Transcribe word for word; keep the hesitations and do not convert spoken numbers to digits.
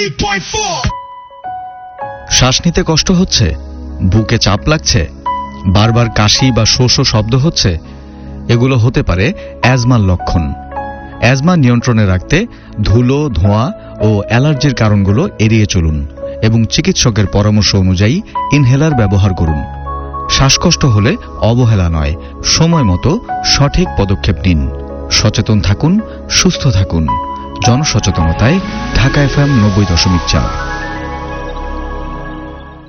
শ্বাস নিতে কষ্ট হচ্ছে, বুকে চাপ লাগছে, বারবার কাশি বা শো শো শব্দ হচ্ছে, এগুলো হতে পারে অ্যাজমার লক্ষণ। অ্যাজমা নিয়ন্ত্রণে রাখতে ধুলো, ধোঁয়া ও অ্যালার্জির কারণগুলো এড়িয়ে চলুন এবং চিকিৎসকের পরামর্শ অনুযায়ী ইনহেলার ব্যবহার করুন। শ্বাসকষ্ট হলে অবহেলা নয়, সময় মতো সঠিক পদক্ষেপ নিন। সচেতন থাকুন, সুস্থ থাকুন। জনসচেতনতায় ঢাকা এফএম নব্বই দশমিক চার।